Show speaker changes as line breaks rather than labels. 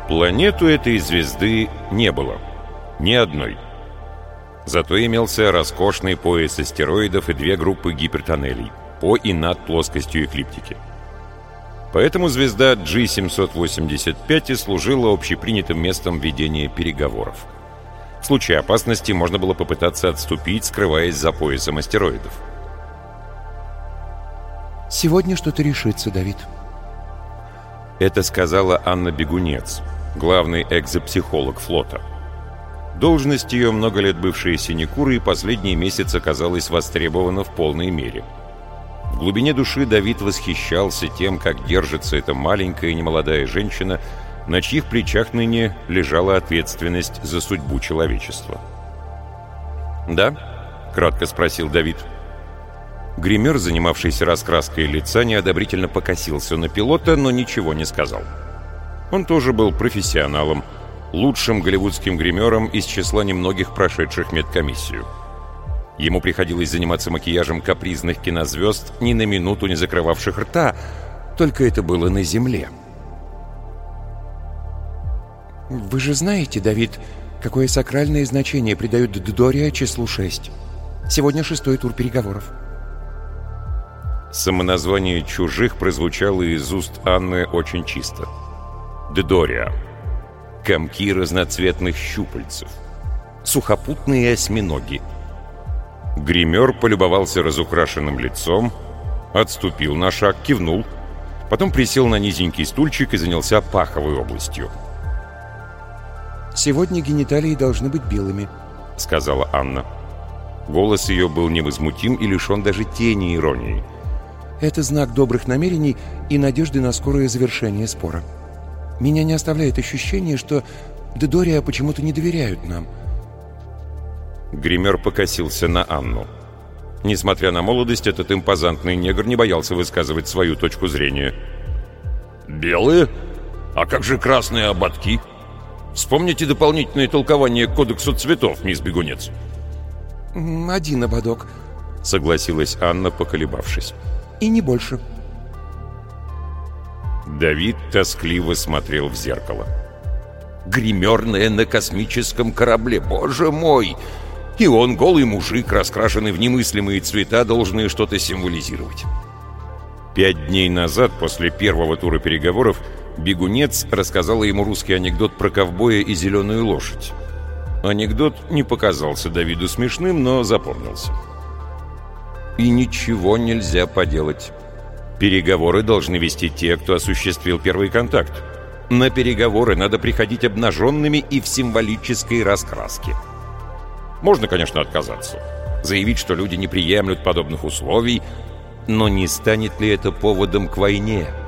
Планет у этой звезды не было. Ни одной. Зато имелся роскошный пояс астероидов и 2 группы гипертоннелей по и над плоскостью эклиптики. Поэтому звезда G785 и служила общепринятым местом ведения переговоров. В случае опасности можно было попытаться отступить, скрываясь за поясом астероидов.
«Сегодня что-то решится, Давид».
Это сказала Анна Бегунец, главный экзопсихолог флота. Должность ее, много лет бывшая синекурой, и последние месяцы оказалась востребована в полной мере. В глубине души Давид восхищался тем, как держится эта маленькая и немолодая женщина, на чьих плечах ныне лежала ответственность за судьбу человечества. «Да?» — кратко спросил Давид. Гример, занимавшийся раскраской лица, неодобрительно покосился на пилота, но ничего не сказал. Он тоже был профессионалом, лучшим голливудским гримером из числа немногих прошедших медкомиссию. Ему приходилось заниматься макияжем капризных кинозвезд, ни на минуту не закрывавших рта, только это было на земле.
«Вы же знаете, Давид, какое сакральное значение придают Ддория числу 6. Сегодня 6-й тур переговоров».
Самоназвание «Чужих» прозвучало из уст Анны очень чисто. Ддория. Комки разноцветных щупальцев. Сухопутные осьминоги. Гример полюбовался разукрашенным лицом, отступил на шаг, кивнул, потом присел на низенький стульчик и занялся паховой областью.
«Сегодня гениталии должны быть белыми»,
— сказала Анна. Голос ее был невозмутим и лишен даже тени иронии.
«Это знак добрых намерений и надежды на скорое завершение спора. Меня не оставляет ощущение, что Ддория почему-то не доверяют нам».
Гример покосился на Анну. Несмотря на молодость, этот импозантный негр не боялся высказывать свою точку зрения. «Белые? А как же красные ободки? Вспомните дополнительное толкование к кодексу цветов, мисс Бегунец».
«Один ободок»,
— согласилась Анна, поколебавшись.
«И не больше».
Давид тоскливо смотрел в зеркало. «Гримерная на космическом корабле, боже мой! И он, голый мужик, раскрашенный в немыслимые цвета, должны что-то символизировать». 5 дней назад, после первого тура переговоров, Бегунец рассказала ему русский анекдот про ковбоя и зеленую лошадь. Анекдот не показался Давиду смешным, но запомнился. И ничего нельзя поделать. Переговоры должны вести те, кто осуществил первый контакт. На переговоры надо приходить обнаженными и в символической раскраске. Можно, конечно, отказаться, заявить, что люди не приемлют подобных условий, но не станет ли это поводом к войне?